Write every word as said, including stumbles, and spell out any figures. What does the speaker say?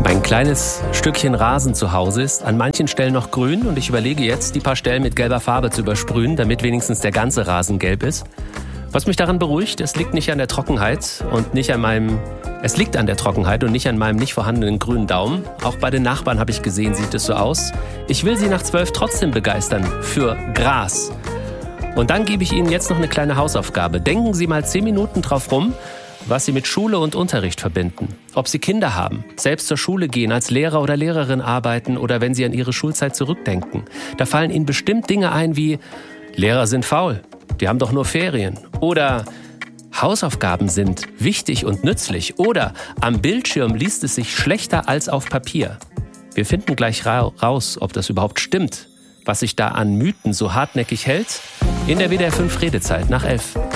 Ein kleines Stückchen Rasen zu Hause ist an manchen Stellen noch grün und ich überlege jetzt, die paar Stellen mit gelber Farbe zu übersprühen, damit wenigstens der ganze Rasen gelb ist. Was mich daran beruhigt, es liegt nicht an der Trockenheit und nicht an meinem, es liegt an der Trockenheit und nicht an meinem nicht vorhandenen grünen Daumen. Auch bei den Nachbarn habe ich gesehen, sieht es so aus. Ich will sie nach zwölf trotzdem begeistern für Gras. Und dann gebe ich Ihnen jetzt noch eine kleine Hausaufgabe. Denken Sie mal zehn Minuten drauf rum, was Sie mit Schule und Unterricht verbinden. Ob Sie Kinder haben, selbst zur Schule gehen, als Lehrer oder Lehrerin arbeiten oder wenn Sie an Ihre Schulzeit zurückdenken. Da fallen Ihnen bestimmt Dinge ein wie: Lehrer sind faul, die haben doch nur Ferien. Oder Hausaufgaben sind wichtig und nützlich. Oder am Bildschirm liest es sich schlechter als auf Papier. Wir finden gleich ra- raus, ob das überhaupt stimmt, was sich da an Mythen so hartnäckig hält, in der W D R fünf Redezeit nach elf.